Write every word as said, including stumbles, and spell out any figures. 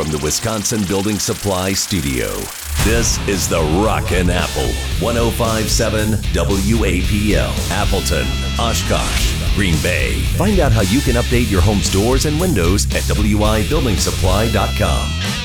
from the Wisconsin Building Supply Studio. This is The Rockin' Apple, one oh five point seven W A P L, Appleton, Oshkosh, Green Bay. Find out how you can update your home's doors and windows at W I building supply dot com.